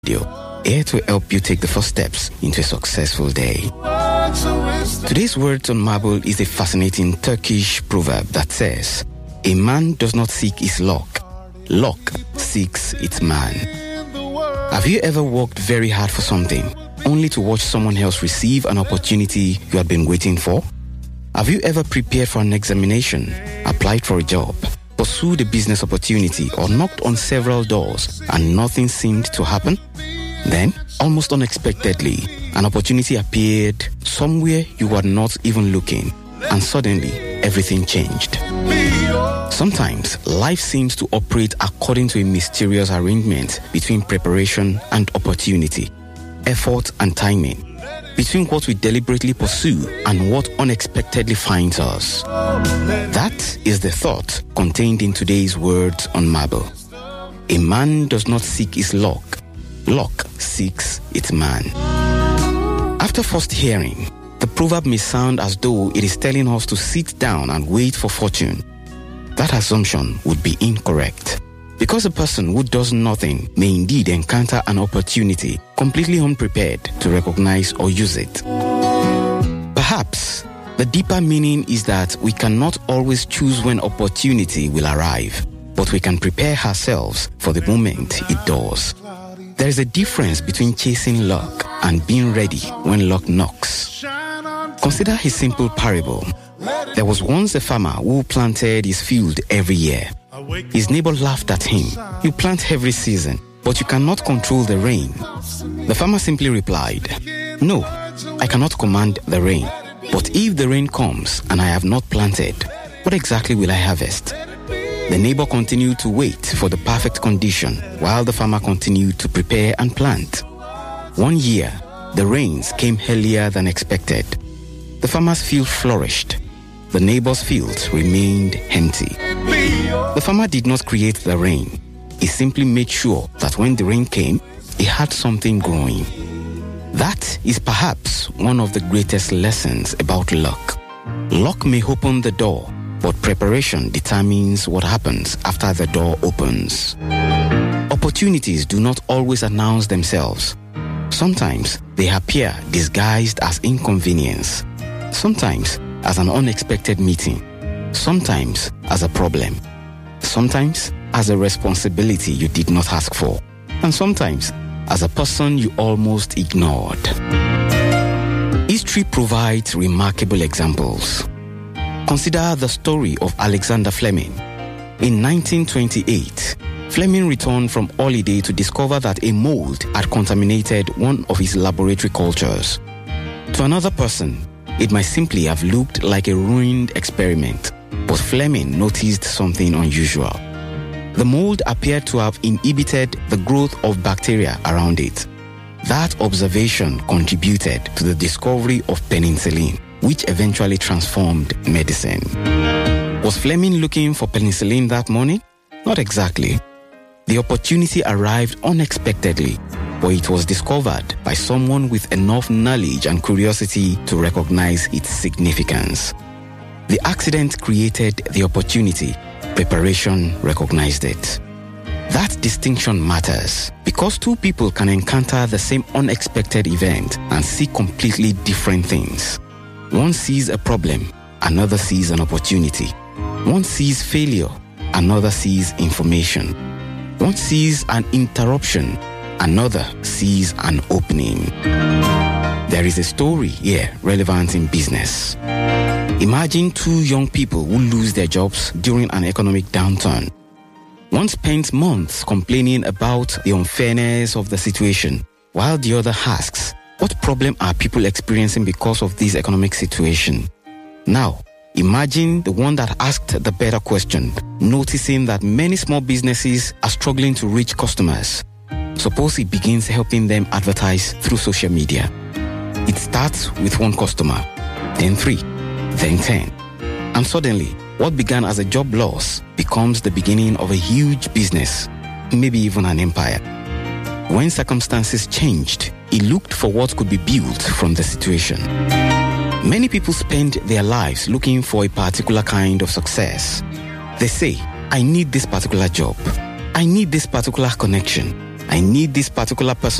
here to help you take the first steps into a successful day. Today's Words on Marble is a fascinating Turkish proverb that says, "A man does not seek his luck, luck seeks its man." Have you ever worked very hard for something, only to watch someone else receive an opportunity you had been waiting for? Have you ever prepared for an examination, applied for a job, pursued a business opportunity, or knocked on several doors and nothing seemed to happen? Then, almost unexpectedly, an opportunity appeared somewhere you were not even looking, and suddenly everything changed. Sometimes, life seems to operate according to a mysterious arrangement between preparation and opportunity, effort and timing, between what we deliberately pursue and what unexpectedly finds us. That is the thought contained in today's Words on Marble. A man does not seek his luck, luck seeks its man. After first hearing, the proverb may sound as though it is telling us to sit down and wait for fortune. That assumption would be incorrect, because a person who does nothing may indeed encounter an opportunity completely unprepared to recognize or use it. Perhaps the deeper meaning is that we cannot always choose when opportunity will arrive, but we can prepare ourselves for the moment it does. There is a difference between chasing luck and being ready when luck knocks. Consider a simple parable. There was once a farmer who planted his field every year. His neighbor laughed at him. "You plant every season, but you cannot control the rain." The farmer simply replied, "No, I cannot command the rain. But if the rain comes and I have not planted, what exactly will I harvest?" The neighbor continued to wait for the perfect condition while the farmer continued to prepare and plant. One year, the rains came earlier than expected. The farmer's field flourished. The neighbor's field remained empty. The farmer did not create the rain. He simply made sure that when the rain came, he had something growing. That is perhaps one of the greatest lessons about luck. Luck may open the door, but preparation determines what happens after the door opens. Opportunities do not always announce themselves. Sometimes they appear disguised as inconvenience. Sometimes as an unexpected meeting. Sometimes as a problem. Sometimes as a responsibility you did not ask for. And sometimes as a person you almost ignored. History provides remarkable examples. Consider the story of Alexander Fleming. In 1928, Fleming returned from holiday to discover that a mold had contaminated one of his laboratory cultures. To another person, it might simply have looked like a ruined experiment, but Fleming noticed something unusual. The mold appeared to have inhibited the growth of bacteria around it. That observation contributed to the discovery of penicillin, which eventually transformed medicine. Was Fleming looking for penicillin that morning? Not exactly. The opportunity arrived unexpectedly, but it was discovered by someone with enough knowledge and curiosity to recognize its significance. The accident created the opportunity. Preparation recognized it. That distinction matters because two people can encounter the same unexpected event and see completely different things. One sees a problem, another sees an opportunity. One sees failure, another sees information. One sees an interruption, another sees an opening. There is a story here relevant in business. Imagine two young people who lose their jobs during an economic downturn. One spends months complaining about the unfairness of the situation, while the other asks, what problem are people experiencing because of this economic situation? Now, imagine the one that asked the better question, noticing that many small businesses are struggling to reach customers. Suppose he begins helping them advertise through social media. It starts with one customer, then 3, then 10. And suddenly, what began as a job loss becomes the beginning of a huge business, maybe even an empire. When circumstances changed, he looked for what could be built from the situation. Many people spend their lives looking for a particular kind of success. They say, I need this particular job. I need this particular connection. I need this particular person